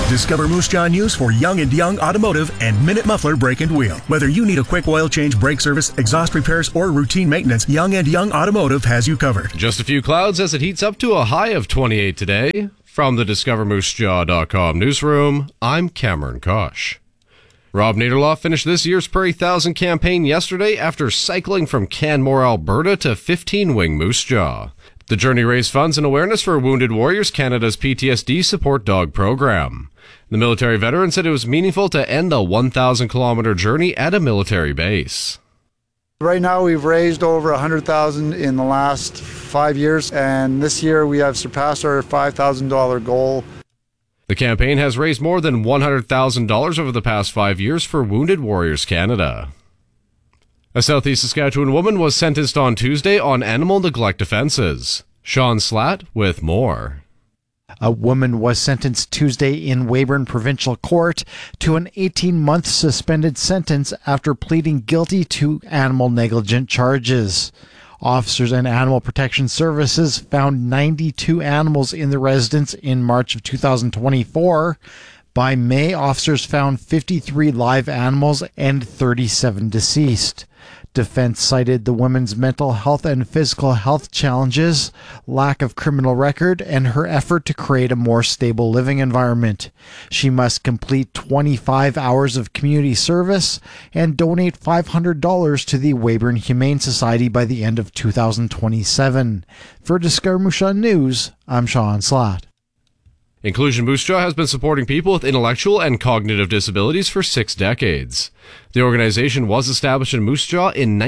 Discover Moose Jaw news for Young and Young Automotive and Minute Muffler Brake and Wheel. Whether you need a quick oil change, brake service, exhaust repairs, or routine maintenance, Young and Young Automotive has you covered. Just a few clouds as it heats up to a high of 28 today. From the DiscoverMooseJaw.com newsroom, I'm Cameron Kosh. Rob Naderloff finished this year's Prairie 1000 campaign yesterday after cycling from Canmore, Alberta to 15-wing Moose Jaw. The journey raised funds and awareness for Wounded Warriors Canada's PTSD support dog program. The military veteran said it was meaningful to end the 1,000-kilometer journey at a military base. Right now we've raised over $100,000 in the last 5 years, and this year we have surpassed our $5,000 goal. The campaign has raised more than $100,000 over the past 5 years for Wounded Warriors Canada. A Southeast Saskatchewan woman was sentenced on Tuesday on animal neglect offenses. Sean Slatt with more. A woman was sentenced Tuesday in Weyburn Provincial Court to an 18-month suspended sentence after pleading guilty to animal negligent charges. Officers and Animal Protection Services found 92 animals in the residence in March of 2024. By May, officers found 53 live animals and 37 deceased. Defense cited the woman's mental health and physical health challenges, lack of criminal record, and her effort to create a more stable living environment. She must complete 25 hours of community service and donate $500 to the Weyburn Humane Society by the end of 2027. For Discover Moose Jaw News, I'm Sean Slatt. Inclusion Moose Jaw has been supporting people with intellectual and cognitive disabilities for 6 decades. The organization was established in Moose Jaw in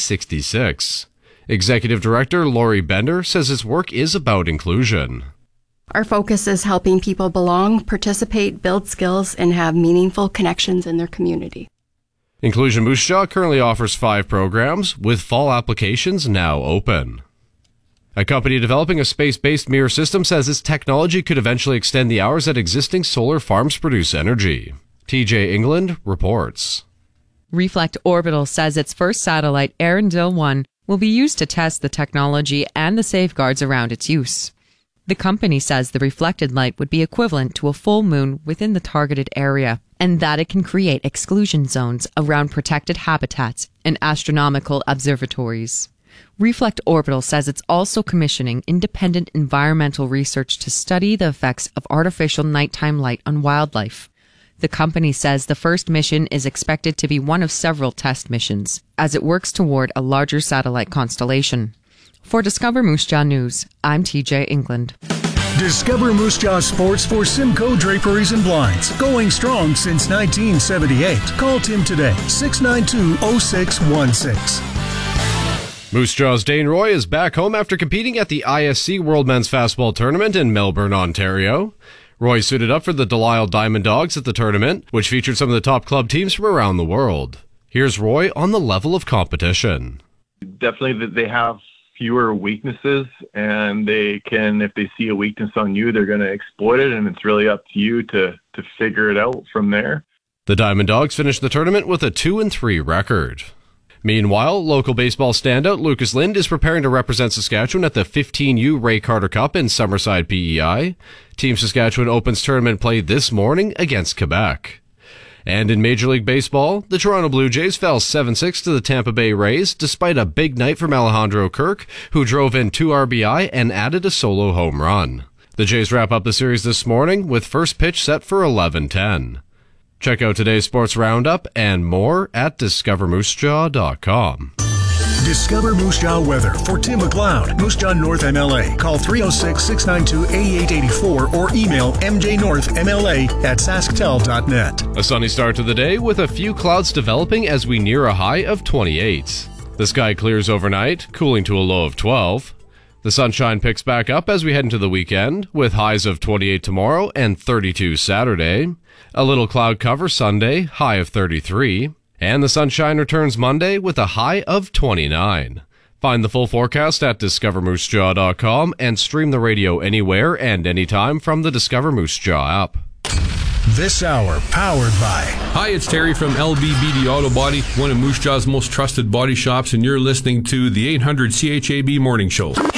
1966. Executive Director Lori Bender says its work is about inclusion. Our focus is helping people belong, participate, build skills, and have meaningful connections in their community. Inclusion Moose Jaw currently offers 5 programs, with fall applications now open. A company developing a space-based mirror system says its technology could eventually extend the hours that existing solar farms produce energy. TJ England reports. Reflect Orbital says its first satellite, Arendelle 1, will be used to test the technology and the safeguards around its use. The company says the reflected light would be equivalent to a full moon within the targeted area, and that it can create exclusion zones around protected habitats and astronomical observatories. Reflect Orbital says it's also commissioning independent environmental research to study the effects of artificial nighttime light on wildlife. The company says the first mission is expected to be one of several test missions, as it works toward a larger satellite constellation. For Discover Moose Jaw News, I'm TJ England. Discover Moose Jaw Sports for Simcoe Draperies and Blinds. Going strong since 1978. Call Tim today, 692-0616. Moose Jaw's Dane Roy is back home after competing at the ISC World Men's Fastball Tournament in Melbourne, Ontario. Roy suited up for the Delisle Diamond Dogs at the tournament, which featured some of the top club teams from around the world. Here's Roy on the level of competition. Definitely they have fewer weaknesses, and they can, if they see a weakness on you, they're going to exploit it, and it's really up to you to figure it out from there. The Diamond Dogs finished the tournament with a 2-3 record. Meanwhile, local baseball standout Lucas Lind is preparing to represent Saskatchewan at the 15U Ray Carter Cup in Summerside, PEI. Team Saskatchewan opens tournament play this morning against Quebec. And in Major League Baseball, the Toronto Blue Jays fell 7-6 to the Tampa Bay Rays despite a big night from Alejandro Kirk, who drove in 2 RBI and added a solo home run. The Jays wrap up the series this morning with first pitch set for 11:10. Check out today's sports roundup and more at DiscoverMooseJaw.com. Discover Moose Jaw weather for Tim McLeod, Moose Jaw North MLA. Call 306-692-8884 or email mjnorthmla@sasktel.net. A sunny start to the day with a few clouds developing as we near a high of 28. The sky clears overnight, cooling to a low of 12. The sunshine picks back up as we head into the weekend, with highs of 28 tomorrow and 32 Saturday. A little cloud cover Sunday, high of 33. And the sunshine returns Monday with a high of 29. Find the full forecast at DiscoverMooseJaw.com and stream the radio anywhere and anytime from the Discover Moose Jaw app. This hour powered by... Hi, it's Terry from LBBD Auto Body, one of Moose Jaw's most trusted body shops, and you're listening to the 800 CHAB Morning Show.